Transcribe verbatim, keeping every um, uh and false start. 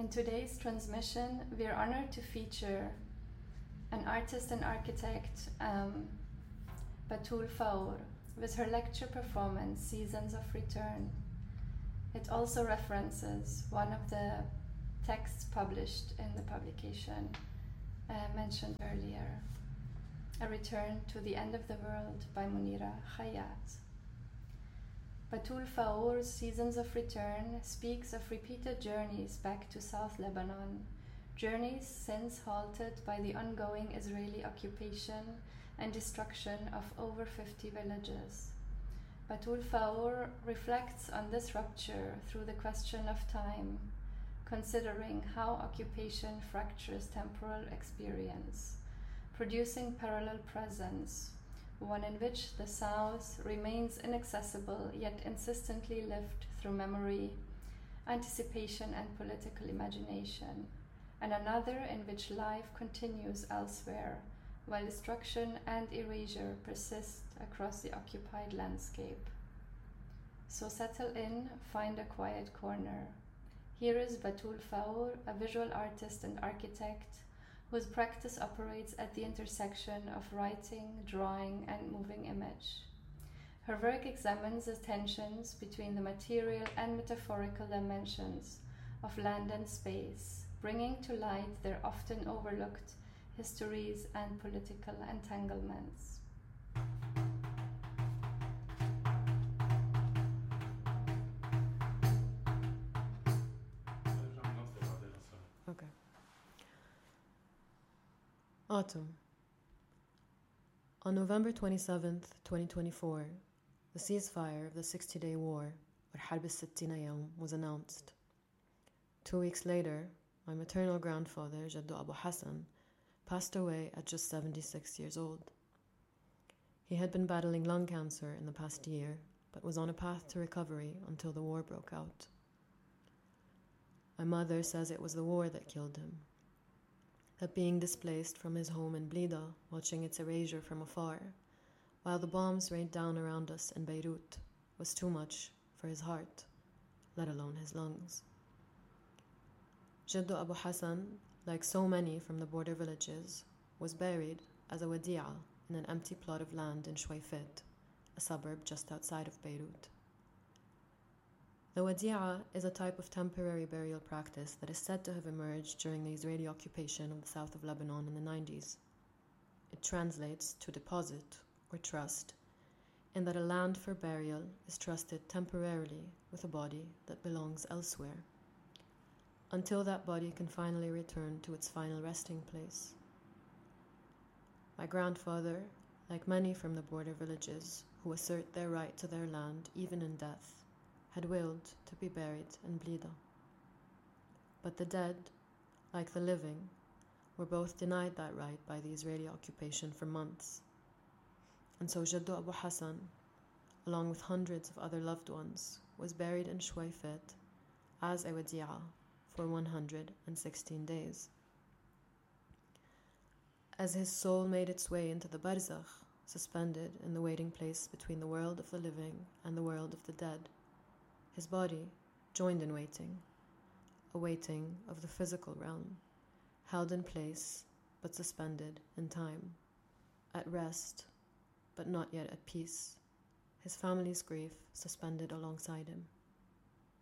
In today's transmission, we are honored to feature an artist and architect, um, Batul Faour, with her lecture performance, Seasons of Return. It also references one of the texts published in the publication uh, mentioned earlier, A Return to the End of the World by Munira Khayyat. Batul Faour's Seasons of Return speaks of repeated journeys back to South Lebanon, journeys since halted by the ongoing Israeli occupation and destruction of over fifty villages. Batul Faour reflects on this rupture through the question of time, considering how occupation fractures temporal experience, producing parallel presence, one in which the South remains inaccessible yet insistently lived through memory, anticipation, and political imagination, and another in which life continues elsewhere, while destruction and erasure persist across the occupied landscape. So settle in, find a quiet corner. Here is Batul Faour, a visual artist and architect whose practice operates at the intersection of writing, drawing, and moving image. Her work examines the tensions between the material and metaphorical dimensions of land and space, bringing to light their often overlooked histories and political entanglements. Okay. Autumn. On November twenty-seventh, twenty twenty-four, the ceasefire of the sixty-day war, or Harb al-Sittina Yawm, was announced. Two weeks later, my maternal grandfather, Jaddu Abu Hassan, passed away at just seventy-six years old. He had been battling lung cancer in the past year, but was on a path to recovery until the war broke out. My mother says it was the war that killed him, that being displaced from his home in Blida, watching its erasure from afar, while the bombs rained down around us in Beirut, was too much for his heart, let alone his lungs. Jaddu Abu Hassan, like so many from the border villages, was buried as a wadi'a in an empty plot of land in Shwayfit, a suburb just outside of Beirut. The wadi'a is a type of temporary burial practice that is said to have emerged during the Israeli occupation of the south of Lebanon in the nineties. It translates to deposit or trust, in that a land for burial is trusted temporarily with a body that belongs elsewhere, until that body can finally return to its final resting place. My grandfather, like many from the border villages who assert their right to their land even in death, had willed to be buried in Blida. But the dead, like the living, were both denied that right by the Israeli occupation for months. And so Jaddu Abu Hassan, along with hundreds of other loved ones, was buried in Shwayfit as a wadi'a for one hundred sixteen days. As his soul made its way into the barzakh, suspended in the waiting place between the world of the living and the world of the dead, his body joined in waiting, a waiting of the physical realm, held in place but suspended in time, at rest but not yet at peace, his family's grief suspended alongside him.